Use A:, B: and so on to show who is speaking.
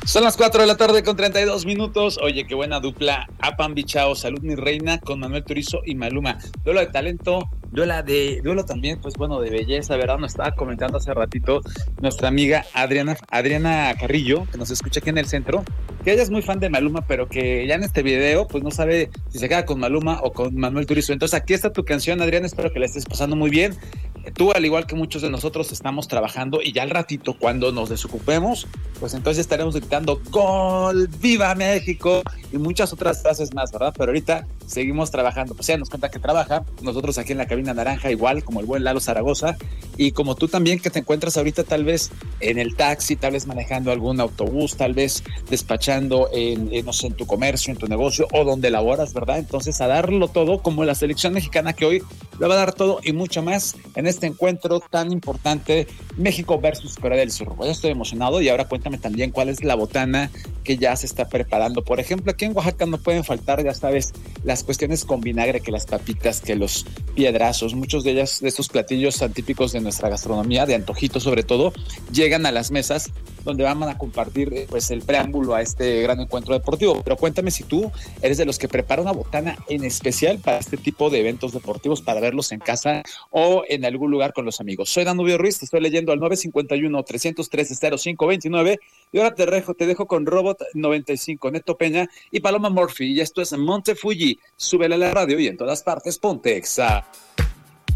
A: Son las 4 de la tarde con 32 minutos. Oye, qué buena dupla. Apan Bichao, Salud Mi Reina con Manuel Turizo y Maluma. Duelo de talento, duelo también, pues bueno, de belleza, ¿verdad? Nos estaba comentando hace ratito nuestra amiga Adriana Carrillo, que nos escucha aquí en el centro, que ella es muy fan de Maluma, pero que ya en este video, pues no sabe si se queda con Maluma o con Manuel Turizo. Entonces aquí está tu canción, Adriana, espero que la estés pasando muy bien. Tú, al igual que muchos de nosotros, estamos trabajando y ya al ratito, cuando nos desocupemos, pues entonces estaremos gritando ¡Gol! ¡Viva México! Y muchas otras frases más, ¿verdad? Pero ahorita seguimos trabajando. Pues ella nos cuenta que trabaja, nosotros aquí en la cabina naranja, igual como el buen Lalo Zaragoza, y como tú también que te encuentras ahorita tal vez en el taxi, tal vez manejando algún autobús, tal vez despachando no sé, en tu comercio, en tu negocio o donde laboras, ¿verdad? Entonces a darlo todo como la selección mexicana que hoy lo va a dar todo y mucho más en este encuentro tan importante, México versus Corea del Sur. Pues estoy emocionado y ahora cuéntame también cuál es la botana que ya se está preparando. Por ejemplo, aquí en Oaxaca no pueden faltar, ya sabes, las cuestiones con vinagre, que las papitas, que los piedrazos, muchos de ellas, de estos platillos tan típicos de nuestra gastronomía, de antojitos sobre todo, llegan a las mesas donde van a compartir pues el preámbulo a este gran encuentro deportivo. Pero cuéntame si tú eres de los que prepara una botana en especial para este tipo de eventos deportivos, para verlos en casa o en algún lugar con los amigos. Soy Danubio Ruiz, te estoy leyendo al 951-313-0529 y ahora te dejo con Robot 95, Neto Peña y Paloma Murphy. Y esto es Monte Fuji. Súbele a la radio y en todas partes ponte Exa.